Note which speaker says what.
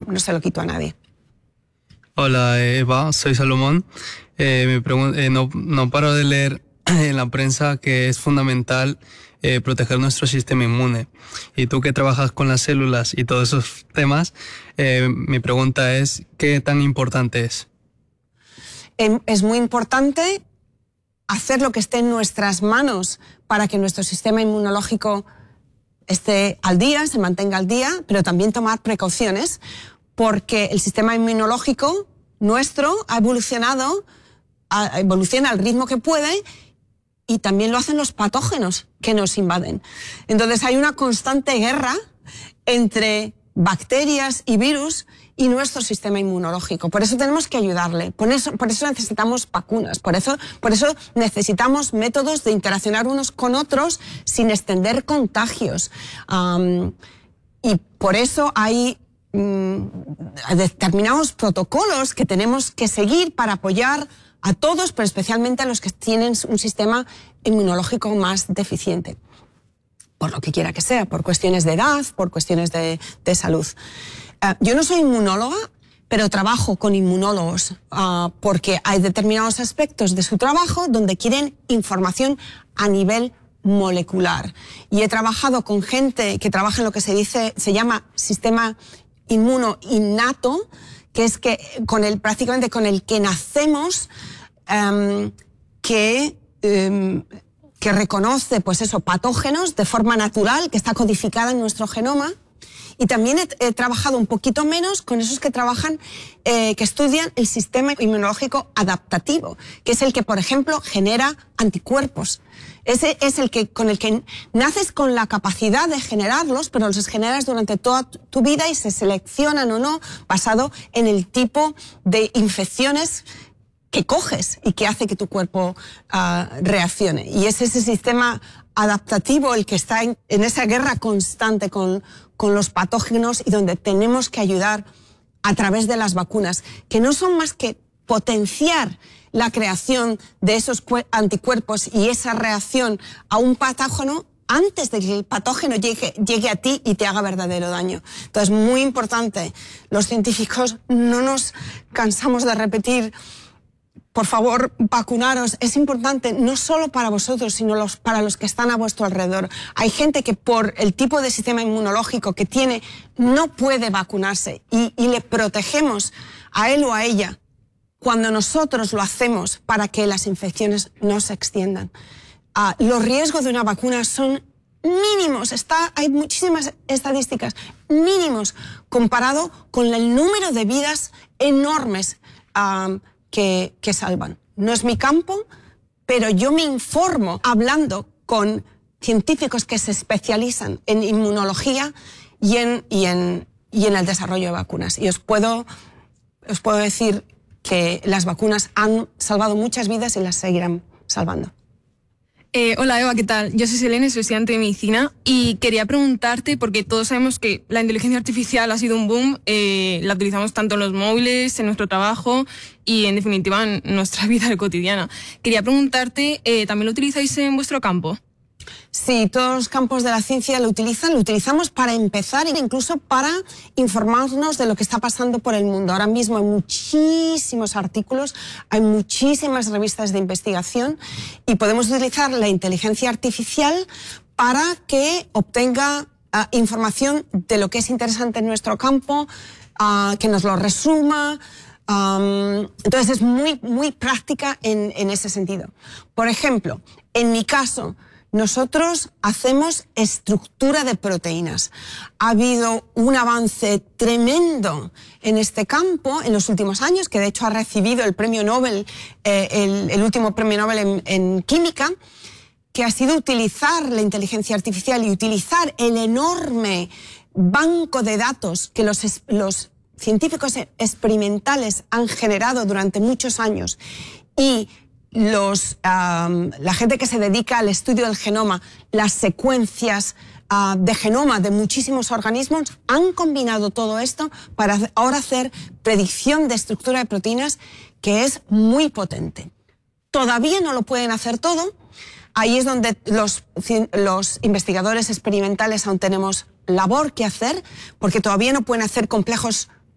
Speaker 1: no se lo quito a nadie.
Speaker 2: Hola Eva, soy Salomón. No paro de leer en la prensa que es fundamental proteger nuestro sistema inmune. Y tú que trabajas con las células y todos esos temas, mi pregunta es, ¿qué tan importante es?
Speaker 1: Es muy importante hacer lo que esté en nuestras manos para que nuestro sistema inmunológico esté al día, se mantenga al día, pero también tomar precauciones, porque el sistema inmunológico nuestro evoluciona al ritmo que puede y también lo hacen los patógenos que nos invaden. Entonces hay una constante guerra entre bacterias y virus y nuestro sistema inmunológico. Por eso tenemos que ayudarle. Por eso necesitamos vacunas. Por eso necesitamos métodos de interaccionar unos con otros sin extender contagios. Y por eso hay determinados protocolos que tenemos que seguir para apoyar a todos, pero especialmente a los que tienen un sistema inmunológico más deficiente. Por lo que quiera que sea, por cuestiones de edad, por cuestiones de salud. Yo no soy inmunóloga, pero trabajo con inmunólogos porque hay determinados aspectos de su trabajo donde quieren información a nivel molecular. Y he trabajado con gente que trabaja en lo que se llama sistema inmuno innato, que es prácticamente con el que nacemos, que reconoce patógenos de forma natural, que está codificada en nuestro genoma. Y también he trabajado un poquito menos con esos que trabajan, que estudian el sistema inmunológico adaptativo, que es el que, por ejemplo, genera anticuerpos. Ese es con el que naces con la capacidad de generarlos, pero los generas durante toda tu vida y se seleccionan o no basado en el tipo de infecciones que coges y que hace que tu cuerpo reaccione. Y es ese sistema adaptativo el que está en esa guerra constante con los patógenos y donde tenemos que ayudar a través de las vacunas, que no son más que potenciar la creación de esos anticuerpos y esa reacción a un patógeno antes de que el patógeno llegue a ti y te haga verdadero daño. Entonces, muy importante, los científicos no nos cansamos de repetir, por favor, vacunaros. Es importante no solo para vosotros, sino para los que están a vuestro alrededor. Hay gente que por el tipo de sistema inmunológico que tiene no puede vacunarse y le protegemos a él o a ella cuando nosotros lo hacemos para que las infecciones no se extiendan. Los riesgos de una vacuna son mínimos. Hay muchísimas estadísticas mínimos comparado con el número de vidas enormes que salvan. No es mi campo, pero yo me informo hablando con científicos que se especializan en inmunología y en el desarrollo de vacunas. Y os puedo decir que las vacunas han salvado muchas vidas y las seguirán salvando.
Speaker 3: Hola Eva, ¿qué tal? Yo soy Selene, soy estudiante de medicina y quería preguntarte, porque todos sabemos que la inteligencia artificial ha sido un boom, la utilizamos tanto en los móviles, en nuestro trabajo y en definitiva en nuestra vida cotidiana. Quería preguntarte, ¿también lo utilizáis en vuestro campo?
Speaker 1: Sí, todos los campos de la ciencia lo utilizamos para empezar e incluso para informarnos de lo que está pasando por el mundo. Ahora mismo hay muchísimos artículos, hay muchísimas revistas de investigación y podemos utilizar la inteligencia artificial para que obtenga información de lo que es interesante en nuestro campo, que nos lo resuma. Entonces es muy, muy práctica en ese sentido. Por ejemplo, en mi caso, nosotros hacemos estructura de proteínas. Ha habido un avance tremendo en este campo en los últimos años, que de hecho ha recibido el premio Nobel, el último premio Nobel en química, que ha sido utilizar la inteligencia artificial y utilizar el enorme banco de datos que los científicos experimentales han generado durante muchos años y la gente que se dedica al estudio del genoma, las secuencias de genoma de muchísimos organismos, han combinado todo esto para ahora hacer predicción de estructura de proteínas que es muy potente. Todavía no lo pueden hacer todo. Ahí es donde los investigadores experimentales aún tenemos labor que hacer, porque todavía no pueden hacer complejos